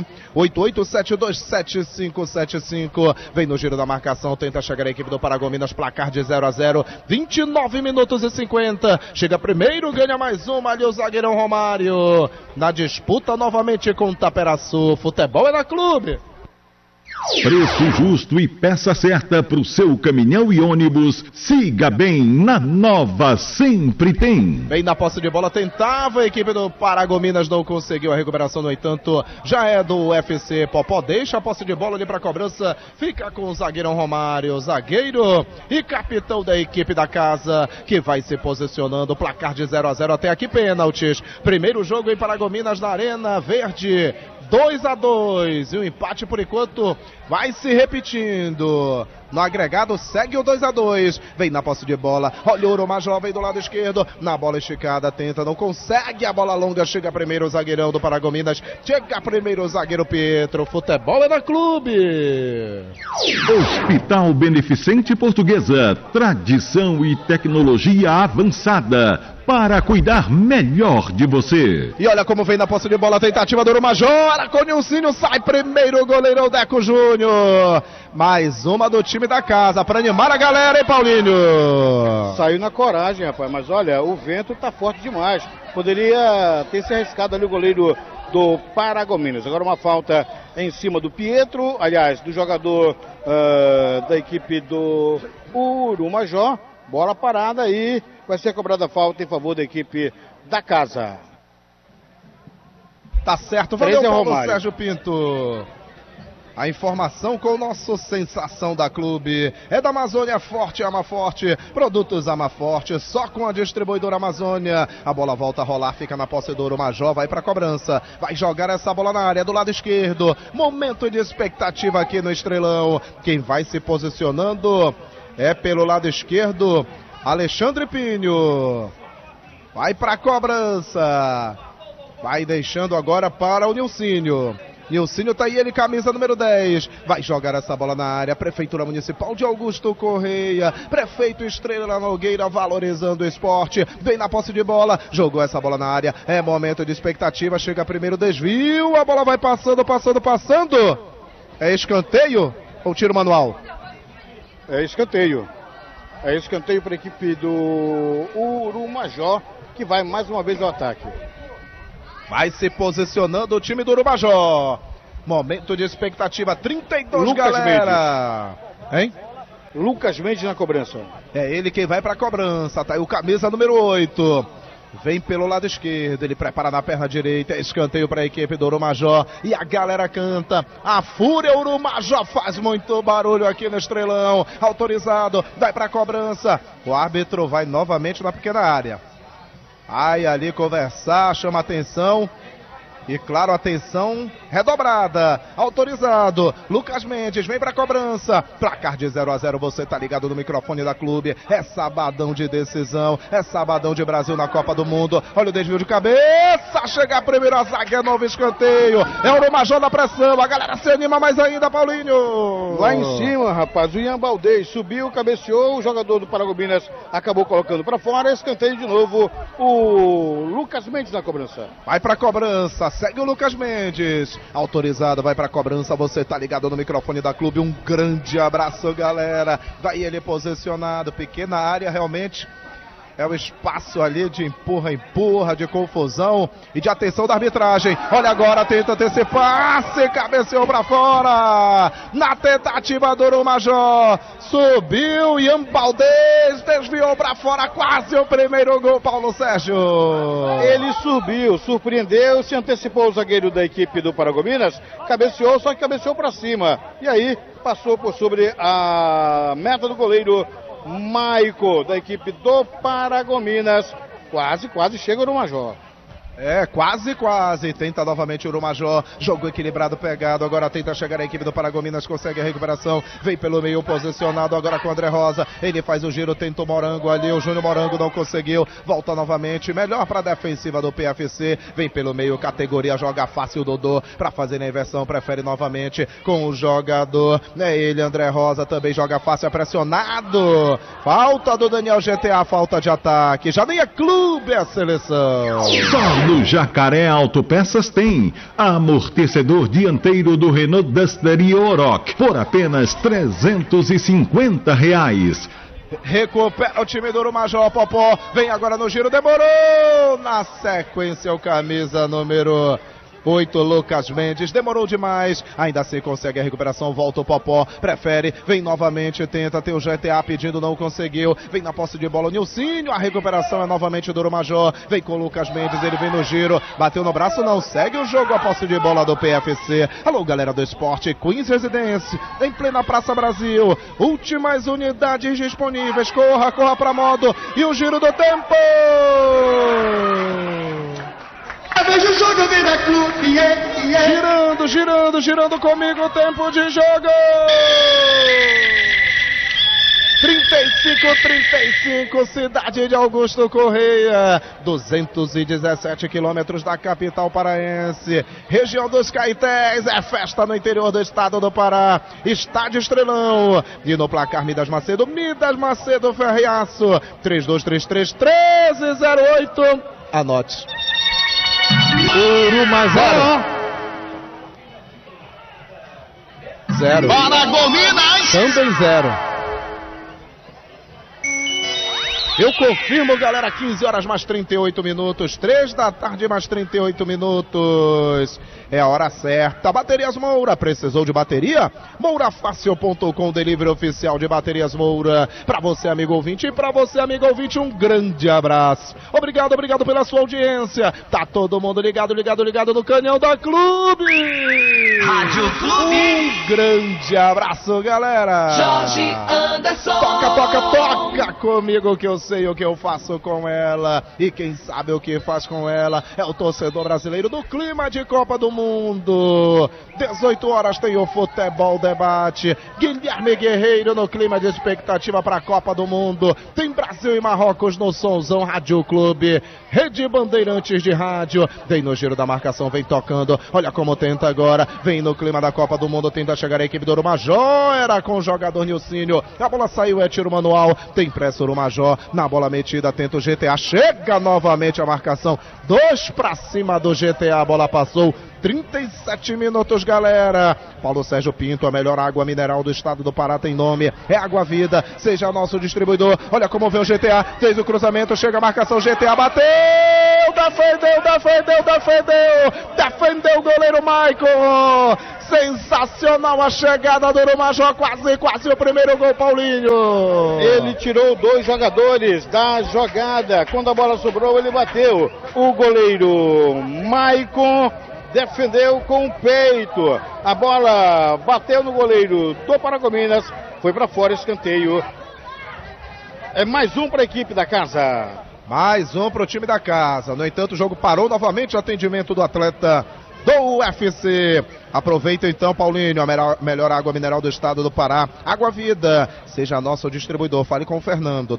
988727575, vem no giro da marcação, tenta chegar a equipe do Paragominas, placar de 0-0, 29 minutos e 50, chega primeiro, ganha mais uma ali o zagueirão Romário, na disputa novamente com o Taperaçu, futebol é da clube. Preço justo e peça certa para o seu caminhão e ônibus. Siga bem, na Nova sempre tem. Bem na posse de bola, tentava a equipe do Paragominas, não conseguiu a recuperação, no entanto, já é do UFC Popó, deixa a posse de bola ali para cobrança, fica com o zagueirão Romário, zagueiro e capitão da equipe da casa, que vai se posicionando, placar de 0-0 até aqui, pênaltis. Primeiro jogo em Paragominas na Arena Verde, 2-2, e o empate por enquanto vai se repetindo. No agregado segue o 2-2, vem na posse de bola, olha o Urumajó, vem do lado esquerdo, na bola esticada, tenta, não consegue, a bola longa, chega primeiro o zagueirão do Paragominas, chega primeiro o zagueiro Pietro, futebol é da clube. Hospital Beneficente Portuguesa, tradição e tecnologia avançada para cuidar melhor de você. E olha como vem na posse de bola, tentativa do Urumajó, Araconilcinho, sai primeiro o goleirão Deco Júnior, mais uma do time da casa, para animar a galera, hein, Paulinho? Saiu na coragem, rapaz, mas olha, o vento tá forte demais, poderia ter se arriscado ali o goleiro do Paragominas. Agora uma falta em cima do Pietro, aliás, do jogador da equipe do Urumajó, bola parada e vai ser cobrada a falta em favor da equipe da casa. Tá certo, valeu Paulo Romário. Sérgio Pinto. A informação com o nosso sensação da clube. É da Amazônia Forte, Ama Forte. Produtos Ama Forte, só com a distribuidora Amazônia. A bola volta a rolar, fica na posse do Urumajó, vai pra cobrança. Vai jogar essa bola na área do lado esquerdo. Momento de expectativa aqui no Estrelão. Quem vai se posicionando é pelo lado esquerdo, Alexandre Pinho. Vai pra cobrança. Vai deixando agora para o Nilcinho. Nilcinho tá aí, ele camisa número 10. Vai jogar essa bola na área. Prefeitura Municipal de Augusto Correia. Prefeito Estrela Nogueira valorizando o esporte. Vem na posse de bola. Jogou essa bola na área. É momento de expectativa. Chega primeiro desvio. A bola vai passando. É escanteio ou tiro manual? É escanteio. É escanteio para a equipe do Urumajó, que vai mais uma vez ao ataque. Vai se posicionando o time do Urumajó. Momento de expectativa, 32, Lucas galera. Mendes. Hein? Lucas Mendes na cobrança. É ele quem vai pra cobrança, tá aí o camisa número 8. Vem pelo lado esquerdo, ele prepara na perna direita, escanteio para a equipe do Urumajó e a galera canta. A fúria Urumajó faz muito barulho aqui no Estrelão. Autorizado, vai pra cobrança. O árbitro vai novamente na pequena área. Vai ali conversar, chama atenção. E claro, atenção redobrada. Autorizado. Lucas Mendes vem pra cobrança. Placar de 0-0. Você tá ligado no microfone da clube. É sabadão de decisão. É sabadão de Brasil na Copa do Mundo. Olha o desvio de cabeça. Chega primeiro a zaga. É novo escanteio. É o Urumajó na pressão. A galera se anima mais ainda, Paulinho. Lá em cima, rapaz. O Ian Baldez subiu, cabeceou. O jogador do Paragominas acabou colocando pra fora. Escanteio de novo. O Lucas Mendes na cobrança. Vai pra cobrança. Segue o Lucas Mendes. Autorizado, vai pra cobrança. Você tá ligado no microfone da clube. Um grande abraço, galera. Vai ele posicionado. Pequena área, realmente. É o espaço ali de empurra, de confusão e de atenção da arbitragem. Olha agora, tenta antecipar. Se cabeceou pra fora. Na tentativa do Urumajó. Subiu, Ian Baldez desviou pra fora. Quase o primeiro gol, Paulo Sérgio. Ele subiu, surpreendeu, se antecipou o zagueiro da equipe do Paragominas. Cabeceou, só que cabeceou pra cima. E aí, passou por sobre a meta do goleiro Maico, da equipe do Paragominas. Quase chega o Urumajó. É, quase. Tenta novamente o Urumajó. Jogo equilibrado, pegado. Agora tenta chegar a equipe do Paragominas. Consegue a recuperação. Vem pelo meio posicionado agora com o André Rosa. Ele faz o giro, tenta o Morango ali. O Júnior Morango não conseguiu. Volta novamente. Melhor para a defensiva do PFC. Vem pelo meio, categoria joga fácil. Dodô para fazer a inversão. Prefere novamente com o jogador. É ele, André Rosa. Também joga fácil. É pressionado. Falta do Daniel GTA. Falta de ataque. Já nem é clube, a seleção. No Jacaré Autopeças tem amortecedor dianteiro do Renault Duster e Oroch por apenas R$350. Recupera o time do Urumajó, Popó. Vem agora no giro, demorou. Na sequência o camisa número 8, Lucas Mendes, demorou demais, ainda assim consegue a recuperação, volta o Popó, prefere, vem novamente, tenta, tem o GTA pedindo, não conseguiu, vem na posse de bola o Nilcinho, a recuperação é novamente do Urumajó, vem com o Lucas Mendes, ele vem no giro, bateu no braço, não, segue o jogo, a posse de bola do PFC. Alô, galera do esporte, Queens Residência, em plena Praça Brasil, últimas unidades disponíveis, corra pra modo, e o giro do tempo! Veja o jogo, Vida Clube, Girando comigo o tempo de jogo! 35, cidade de Augusto Correia, 217 quilômetros da capital paraense, região dos Caetés, é festa no interior do estado do Pará, estádio Estrelão, e no placar Midas Macedo Ferreaço, 3233-1308, anote. Urumajó 0. Paragominas Também 0. Eu confirmo, galera, 15 horas mais 38 minutos, 3 da tarde mais 38 minutos. É a hora certa. Baterias Moura, precisou de bateria? Mourafácil.com, delivery oficial de Baterias Moura. Pra você, amigo ouvinte, e pra você, amigo ouvinte, um grande abraço. Obrigado pela sua audiência. Tá todo mundo ligado no canhão da clube. Rádio Clube. Um grande abraço, galera. Jorge Anderson. Toca comigo que eu sei o que eu faço com ela. E quem sabe o que faz com ela é o torcedor brasileiro do clima de Copa do Mundo. 18 horas tem o Futebol Debate. Guilherme Guerreiro no clima de expectativa para a Copa do Mundo. Tem Brasil e Marrocos no Sonzão Rádio Clube. Rede Bandeirantes de rádio. Vem no giro da marcação, vem tocando. Olha como tenta agora. Vem no clima da Copa do Mundo. Tenta chegar a equipe do Urumajó. Era com o jogador Nilcínio. A bola saiu, é tiro manual. Tem pressa Urumajó. Na bola metida, tenta o GTA. Chega novamente a marcação. 2 para cima do GTA. A bola passou. 37 minutos, galera. Paulo Sérgio Pinto, a melhor água mineral do estado do Pará tem nome. É Água Vida. Seja nosso distribuidor. Olha como vem o GTA. Fez o cruzamento. Chega a marcação. GTA bateu. Defendeu o goleiro Maicon. Sensacional a chegada do Urumajó. Quase o primeiro gol, Paulinho. Ele tirou 2 jogadores da jogada. Quando a bola sobrou, ele bateu. O goleiro Maicon defendeu com o peito. A bola bateu no goleiro do Paragominas. Foi para fora, escanteio. É mais um para a equipe da casa. Mais um para o time da casa. No entanto, o jogo parou novamente. O atendimento do atleta do UFC. Aproveita então, Paulinho, a melhor água mineral do estado do Pará. Água Vida. Seja nosso distribuidor. Fale com o Fernando.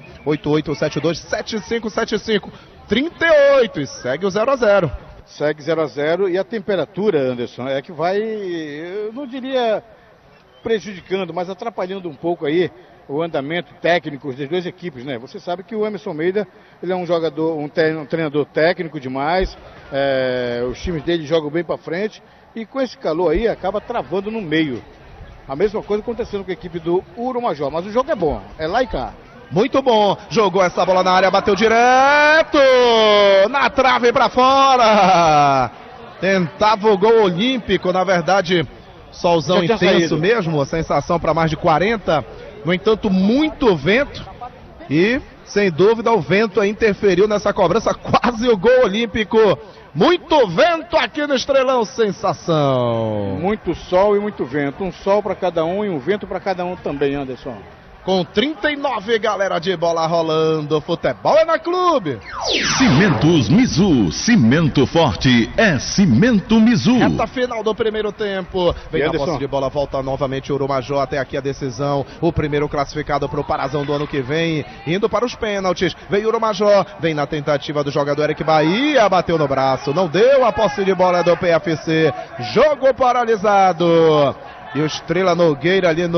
988727575. 38. E segue o 0-0. Segue 0-0 e a temperatura, Anderson, é que vai, eu não diria prejudicando, mas atrapalhando um pouco aí o andamento técnico das duas equipes, né? Você sabe que o Emerson Almeida, ele é um jogador, um treinador técnico demais, os times dele jogam bem para frente e com esse calor aí acaba travando no meio. A mesma coisa acontecendo com a equipe do Urumajó, mas o jogo é bom, é lá e cá. Muito bom, jogou essa bola na área, bateu direto, na trave pra fora, tentava o gol olímpico, na verdade, solzão intenso mesmo, sensação para mais de 40, no entanto, muito vento, e sem dúvida o vento interferiu nessa cobrança, quase o gol olímpico, muito vento aqui no Estrelão, sensação. Muito sol e muito vento, um sol para cada um e um vento para cada um também, Anderson. Com 39, galera, de bola rolando, futebol é na Clube. Cimentos Mizu, cimento forte é Cimento Mizu. Reta final do primeiro tempo, vem a posse de bola, volta novamente o Urumajó, até aqui a decisão, o primeiro classificado para o Parazão do ano que vem, indo para os pênaltis, vem o Urumajó, vem na tentativa do jogador Eric Bahia, bateu no braço, não deu, a posse de bola do PFC, jogo paralisado, e o Estrela Nogueira ali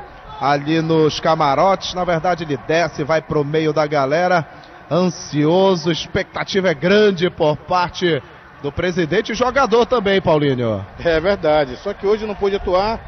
nos camarotes, na verdade ele desce, vai pro meio da galera, ansioso, expectativa é grande por parte do presidente e jogador também, Paulinho. É verdade, só que hoje não pôde atuar,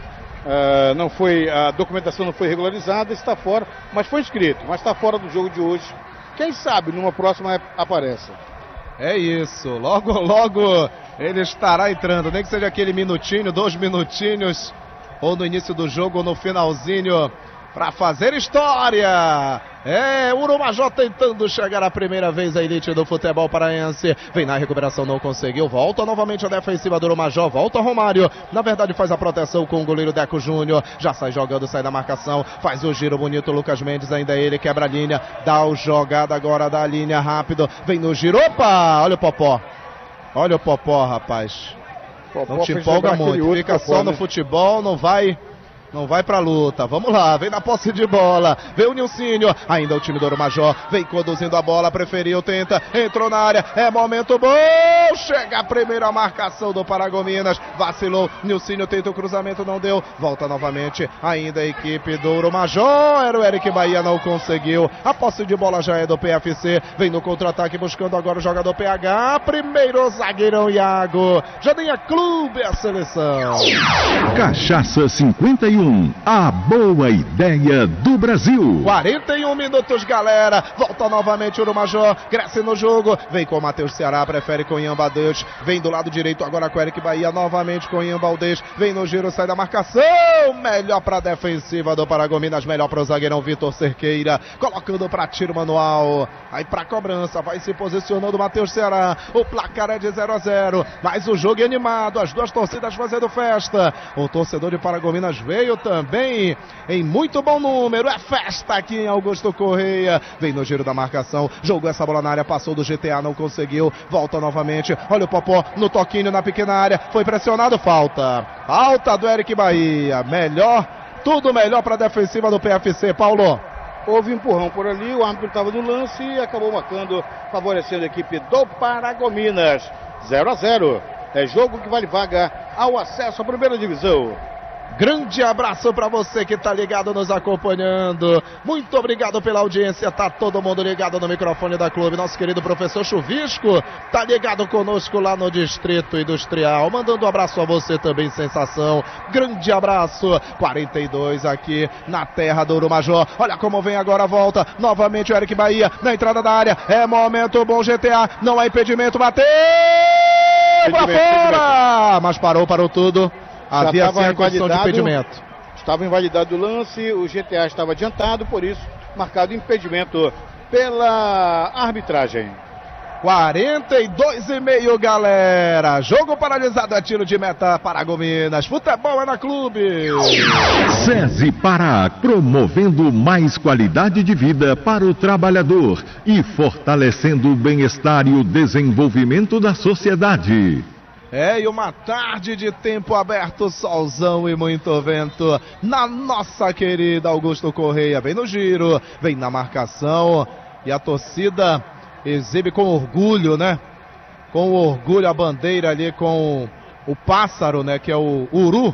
a documentação não foi regularizada, está fora, mas foi inscrito, mas está fora do jogo de hoje. Quem sabe numa próxima apareça. É isso, logo ele estará entrando, nem que seja aquele minutinho, 2 minutinhos, ou no início do jogo, ou no finalzinho, para fazer história. É, Urumajó tentando chegar a primeira vez à elite do futebol paraense. Vem na recuperação, não conseguiu. Volta novamente a defensiva do Urumajó. Volta Romário. Na verdade faz a proteção com o goleiro Deco Júnior. Já sai jogando, sai da marcação. Faz o giro bonito, Lucas Mendes, ainda ele quebra a linha. Dá o jogada agora da linha rápido. Vem no giro. Opa! Olha o Popó. Olha o Popó, rapaz. Não te empolga muito, fica só no futebol, não vai pra luta. Vamos lá, vem na posse de bola, vem o Nilcínio, ainda o time do Urumajó, vem conduzindo a bola, preferiu, tenta, entrou na área, é momento bom, chega a primeira marcação do Paragominas, vacilou, Nilcínio tenta o cruzamento, não deu, volta novamente, ainda a equipe do Urumajó, era o Eric Bahia, não conseguiu, a posse de bola já é do PFC, vem no contra-ataque buscando agora o jogador PH, primeiro zagueirão Iago, já tem a Clube a seleção. Cachaça 51 41, a boa ideia do Brasil. 41 minutos, galera. Volta novamente o Urumajó, cresce no jogo. Vem com o Matheus Ceará, prefere com Ian Baldez. Vem do lado direito agora com o Eric Bahia, novamente com Ian Baldez. Vem no giro, sai da marcação. Melhor para a defensiva do Paragominas, melhor para o zagueirão Vitor Cerqueira. Colocando para tiro manual. Aí para cobrança, vai se posicionando o Matheus Ceará. O placar é de 0-0. Mas o jogo é animado, as duas torcidas fazendo festa. O torcedor de Paragominas veio também em muito bom número. É festa aqui em Augusto Correia. Vem no giro da marcação, jogou essa bola na área, passou do GTA, não conseguiu. Volta novamente, olha o Popó no toquinho na pequena área. Foi pressionado, falta. Falta do Eric Bahia. Melhor, tudo melhor para a defensiva do PFC, Paulo. Houve empurrão por ali, o árbitro estava no lance e acabou marcando, favorecendo a equipe do Paragominas. 0-0. É jogo que vale vaga ao acesso à primeira divisão. Grande abraço para você que tá ligado nos acompanhando. Muito obrigado pela audiência. Tá todo mundo ligado no microfone da Clube. Nosso querido professor Chuvisco tá ligado conosco lá no Distrito Industrial. Mandando um abraço a você também, sensação. Grande abraço. 42 aqui na terra do Urumajó. Olha como vem agora a volta. Novamente o Eric Bahia na entrada da área. É momento bom, GTA. Não há impedimento. Bateu pra fora. Mas parou tudo. Havia sim a condição de impedimento. Estava invalidado o lance, o GTA estava adiantado, por isso marcado impedimento pela arbitragem. 42,5, galera. Jogo paralisado a tiro de meta, Paragominas. Futebol é na Clube. SESI Pará, promovendo mais qualidade de vida para o trabalhador e fortalecendo o bem-estar e o desenvolvimento da sociedade. E uma tarde de tempo aberto, solzão e muito vento na nossa querida Augusto Correia. Vem no giro, vem na marcação e a torcida exibe com orgulho, né? Com orgulho a bandeira ali com o pássaro, né? Que é o uru,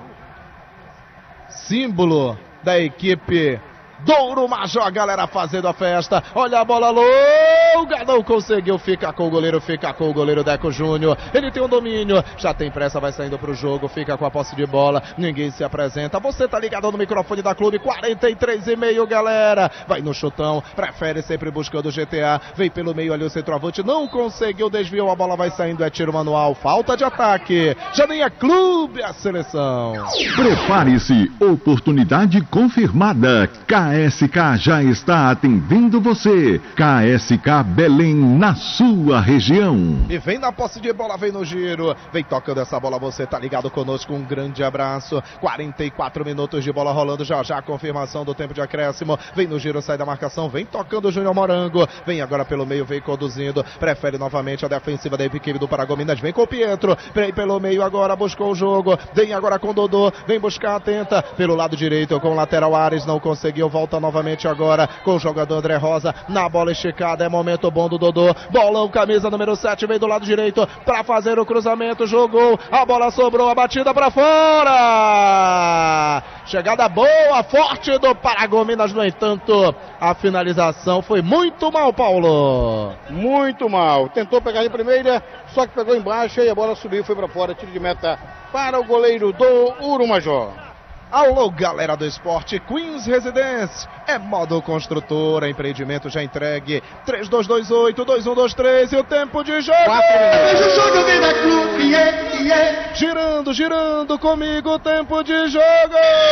símbolo da equipe do Urumajó, a galera fazendo a festa. Olha a bola longa, não conseguiu, fica com o goleiro Deco Júnior. Ele tem o domínio, já tem pressa, vai saindo pro jogo, fica com a posse de bola, ninguém se apresenta. Você tá ligado no microfone da Clube, 43,5, galera. Vai no chutão, prefere sempre buscando o GTA. Vem pelo meio ali o centroavante, não conseguiu, desviou, a bola vai saindo, é tiro manual, falta de ataque. Já nem é Clube, a seleção. Prepare-se, oportunidade confirmada. KSK já está atendendo você. KSK Belém, na sua região. E vem na posse de bola, vem no giro, vem tocando essa bola, você tá ligado conosco, um grande abraço. 44 minutos de bola rolando, já a confirmação do tempo de acréscimo. Vem no giro, sai da marcação, vem tocando o Júnior Morango. Vem agora pelo meio, vem conduzindo, prefere novamente a defensiva da equipe do Paragominas. Vem com o Pietro, vem pelo meio agora, buscou o jogo. Vem agora com o Dodô, vem buscar a tenta pelo lado direito com o lateral Ares, não conseguiu. Volta novamente agora com o jogador André Rosa na bola esticada, é momento bom do Dodô, bolão, camisa número 7, vem do lado direito para fazer o cruzamento, jogou, a bola sobrou, a batida para fora, chegada boa, forte do Paragominas, no entanto, a finalização foi muito mal, Paulo. Muito mal, tentou pegar de primeira, só que pegou embaixo e a bola subiu, foi para fora, tiro de meta para o goleiro do Urumajó. Alô, galera do esporte, Queens Residência, é modo construtora, empreendimento já entregue, 3228-2123 e o tempo de jogo. 4 minutos. Girando comigo, o tempo de jogo.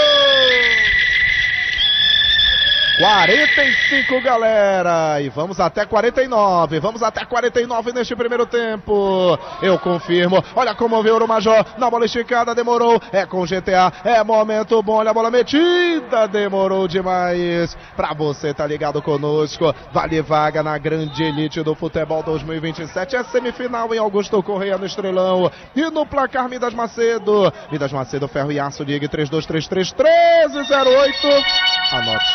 45, galera, e vamos até 49, neste primeiro tempo, eu confirmo, olha como veio o Urumajó, na bola esticada, demorou, é com o GTA, é momento bom, olha a bola metida, demorou demais, pra você tá ligado conosco, vale vaga na grande elite do futebol 2027, é semifinal em Augusto Correia no Estrelão, e no placar Midas Macedo, Ferro e Aço, ligue 3233-1308, anote.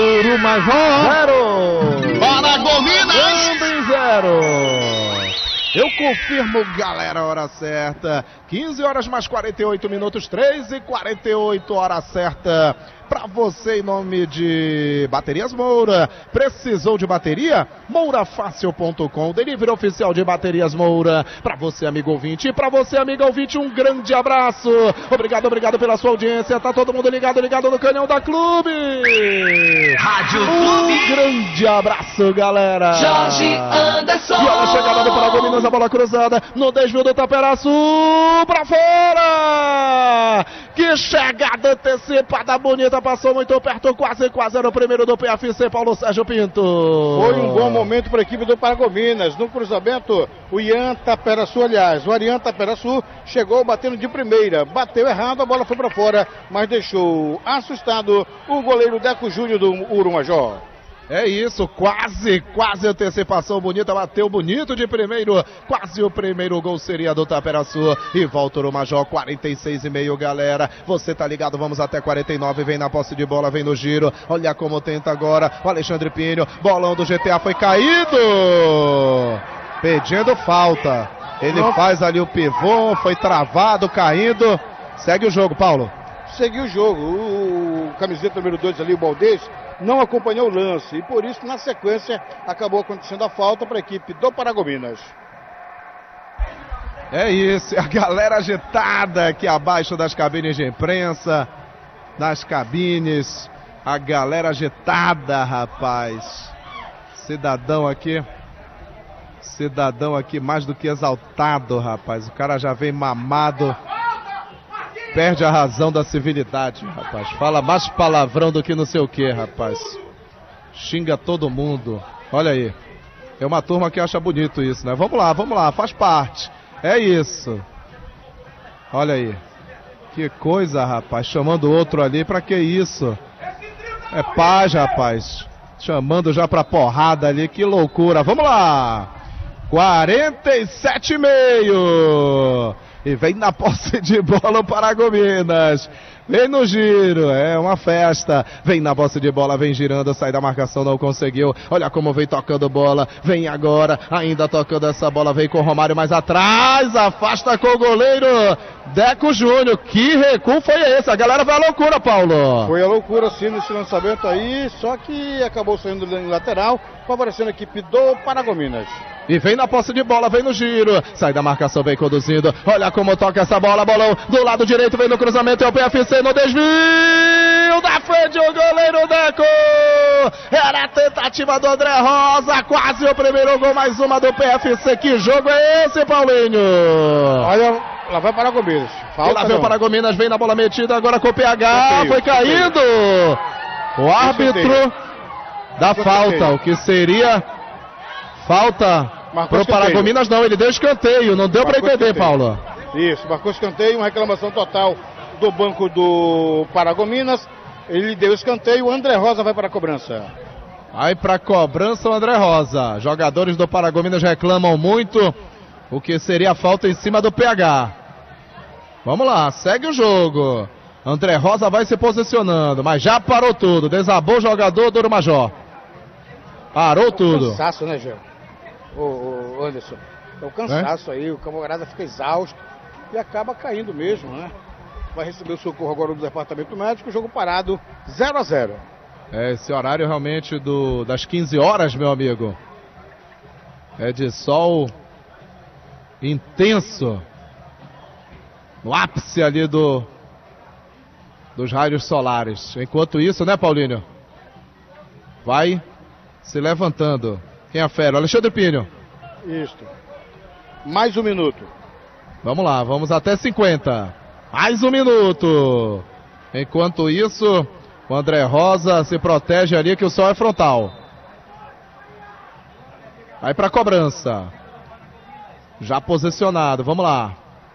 Urumajó 0, Paragominas em 0. Eu confirmo, galera, a hora certa. 15 horas mais 48 minutos, 3h48, hora certa. Pra você, em nome de Baterias Moura. Precisou de bateria? Mourafácil.com, delivery oficial de Baterias Moura. Pra você, amigo ouvinte, e pra você, amiga ouvinte, um grande abraço. Obrigado pela sua audiência. Tá todo mundo ligado no canhão da Clube. Rádio Clube. Um grande abraço, galera. Jorge Anderson. E olha a chegada do Paragominas, a bola cruzada no desvio do Taperaçu pra fora. Que chegada antecipada bonita, passou muito perto, quase era o primeiro do PFC, Paulo Sérgio Pinto. Foi um bom momento para a equipe do Paragominas. No cruzamento, o Ian Taperaçu, aliás, o Arian Taperaçu chegou batendo de primeira. Bateu errado, a bola foi para fora, mas deixou assustado o goleiro Deco Júnior do Urumajó. É isso, quase antecipação bonita, bateu bonito de primeiro, quase o primeiro gol seria do Taperaçu, e volta o Major, 46,5, galera, você tá ligado, vamos até 49, vem na posse de bola, vem no giro, olha como tenta agora, o Alexandre Pinho, bolão do GTA foi caído, pedindo falta, ele faz ali o pivô, foi travado, caindo, segue o jogo, Paulo. Seguiu o jogo, o camiseta número 2 ali, o Baldez, não acompanhou o lance e por isso na sequência acabou acontecendo a falta para a equipe do Paragominas. É isso, a galera agitada aqui abaixo das cabines de imprensa, nas cabines, a galera agitada, rapaz. Cidadão aqui mais do que exaltado, rapaz, o cara já vem mamado. Perde a razão da civilidade, rapaz. Fala mais palavrão do que não sei o que, rapaz. Xinga todo mundo. Olha aí. É uma turma que acha bonito isso, né? Vamos lá, faz parte. É isso. Olha aí. Que coisa, rapaz. Chamando o outro ali, pra que isso? É paz, rapaz. Chamando já pra porrada ali, que loucura. Vamos lá. 47,5. E vem na posse de bola o Paragominas. Vem no giro, é uma festa. Vem na posse de bola, vem girando, sai da marcação, não conseguiu. Olha como vem tocando bola. Vem agora, ainda tocando essa bola. Vem com o Romário mais atrás. Afasta com o goleiro Deco Júnior. Que recuo foi esse? A galera vai à loucura, Paulo. Foi a loucura sim nesse lançamento aí. Só que acabou saindo em lateral, favorecendo a equipe do Paragominas. E vem na posse de bola, vem no giro. Sai da marcação, vem conduzindo. Olha como toca essa bola, bolão do lado direito, vem no cruzamento, é o PFC no desvio da frente, o goleiro Deco. Era a tentativa do André Rosa, quase o primeiro gol, mais uma do PFC. Que jogo é esse, Paulinho? Olha, lá vai Paragominas. E lá vem o Paragominas, vem na bola metida, agora com o PH, foi caído. O árbitro dá falta, o que seria... Falta pro Paragominas, não, ele deu escanteio, não deu para entender, Paulo. Isso, marcou escanteio, uma reclamação total do banco do Paragominas, ele deu escanteio, o André Rosa vai para a cobrança. Vai para a cobrança o André Rosa, jogadores do Paragominas reclamam muito, o que seria falta em cima do PH. Vamos lá, segue o jogo, André Rosa vai se posicionando, mas já parou tudo, desabou o jogador do Urumajó. Parou tudo. Cansaço, né, Gê? O Anderson, é o cansaço aí, o camarada fica exausto e acaba caindo mesmo, né? Vai receber o socorro agora do departamento médico, jogo parado, 0-0. É, esse horário realmente das 15 horas, meu amigo, é de sol intenso, no ápice ali dos raios solares. Enquanto isso, né, Paulinho? Vai se levantando. Quem é a fera? Alexandre Pinho. Isso. Mais um minuto. Vamos lá, vamos até 50. Mais um minuto. Enquanto isso, o André Rosa se protege ali que o sol é frontal. Vai para a cobrança. Já posicionado, vamos lá.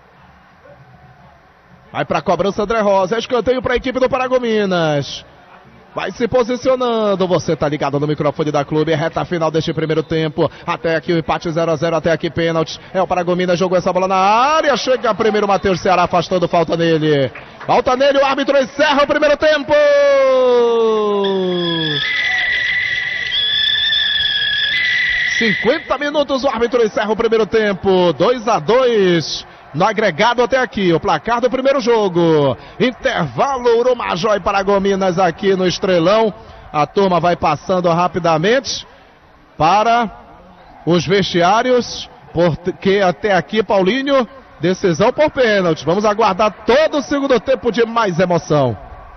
Vai para a cobrança André Rosa. É escanteio para a equipe do Paragominas. Vai se posicionando, você tá ligado no microfone da Clube, é reta final deste primeiro tempo, até aqui o empate 0-0, até aqui pênalti, é o Paragominas, jogou essa bola na área, chega primeiro o Matheus Ceará afastando, falta nele, o árbitro encerra o primeiro tempo! 50 minutos, o árbitro encerra o primeiro tempo. 2-2 no agregado até aqui. O placar do primeiro jogo. Intervalo, Urumajó e Paragominas aqui no Estrelão. A turma vai passando rapidamente para os vestiários, porque até aqui, Paulinho, decisão por pênalti. Vamos aguardar todo o segundo tempo de mais emoção.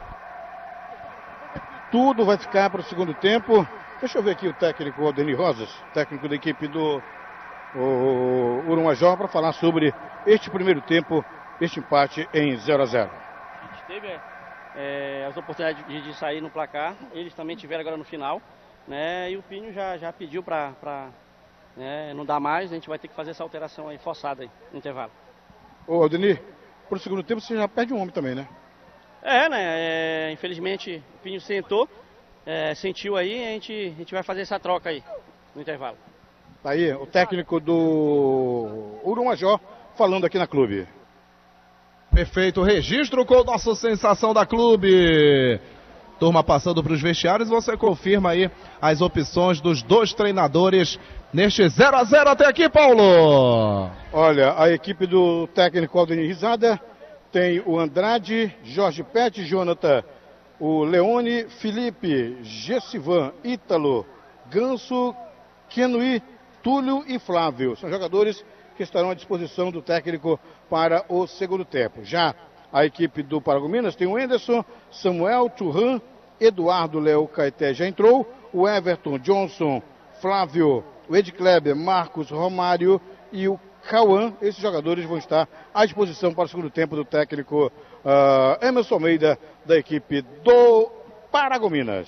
Tudo vai ficar para o segundo tempo. Deixa eu ver aqui o técnico Aldenir Rosas, técnico da equipe do Urumajó, para falar sobre este primeiro tempo, este empate em 0-0. A gente teve as oportunidades de sair no placar, eles também tiveram agora no final, né? E o Pinho já pediu para não dar mais, a gente vai ter que fazer essa alteração aí, forçada aí, no intervalo. Ô Aldenir, pro segundo tempo você já perde um homem também, né? Infelizmente o Pinho sentiu aí, a gente vai fazer essa troca aí, no intervalo. Tá aí o técnico do Urumajó falando aqui na clube. Perfeito, registro com o nosso Sensação da Clube. Turma passando para os vestiários, você confirma aí as opções dos dois treinadores neste 0-0 até aqui, Paulo. Olha, a equipe do técnico Aldenir Risada tem o Andrade, Jorge Pet, Jonathan, o Leone, Felipe, Gessivan, Ítalo, Ganso, Kenui, Túlio e Flávio. São jogadores que estarão à disposição do técnico para o segundo tempo. Já a equipe do Paragominas tem o Anderson, Samuel, Turhan, Eduardo, Léo, Caeté já entrou, o Everton, Johnson, Flávio, o Ed Kleber, Marcos, Romário e o Cauã. Esses jogadores vão estar à disposição para o segundo tempo do técnico Emerson Almeida, da equipe do Paragominas.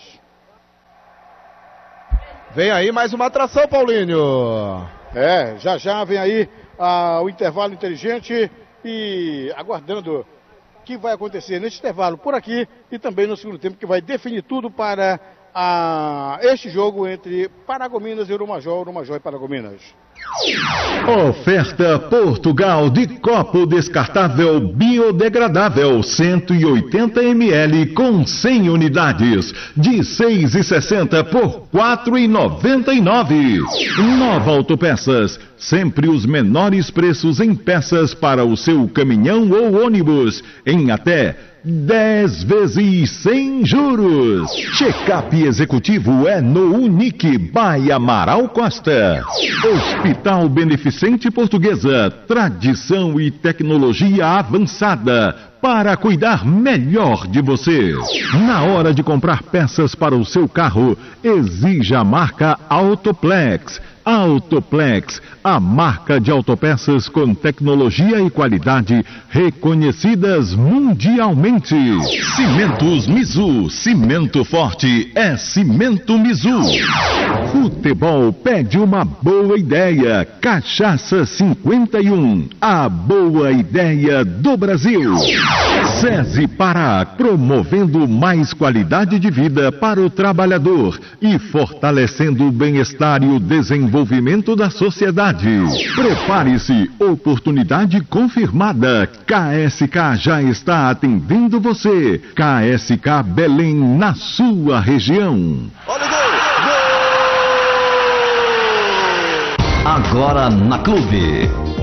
Vem aí mais uma atração, Paulinho. Já vem aí o intervalo inteligente e aguardando o que vai acontecer nesse intervalo por aqui e também no segundo tempo, que vai definir tudo para este jogo entre Paragominas e Urumajó e Paragominas. Oferta Portugal de copo descartável biodegradável 180 ml com 100 unidades de 6,60 por 4,99. Nova Autopeças, sempre os menores preços em peças para o seu caminhão ou ônibus em até 10 vezes sem juros. Check-up executivo é no Unique by Amaral Costa. Hospital Beneficente Portuguesa, tradição e tecnologia avançada para cuidar melhor de você. Na hora de comprar peças para o seu carro, exija a marca Autoplex. Autoplex, a marca de autopeças com tecnologia e qualidade reconhecidas mundialmente. Cimentos Mizu, cimento forte é Cimento Mizu. Futebol pede uma boa ideia. Cachaça 51, a boa ideia do Brasil. SESI Pará, promovendo mais qualidade de vida para o trabalhador e fortalecendo o bem-estar e o desenvolvimento da sociedade. Prepare-se, oportunidade confirmada. KSK já está atendendo você. KSK Belém, na sua região. Olha o gol! Agora na Clube.